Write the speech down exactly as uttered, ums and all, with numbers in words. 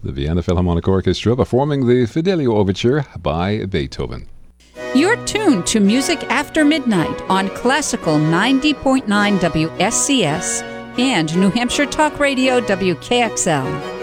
the Vienna Philharmonic Orchestra performing the Fidelio Overture by Beethoven. You're tuned to Music After Midnight on Classical ninety point nine W S C S and New Hampshire Talk Radio W K X L.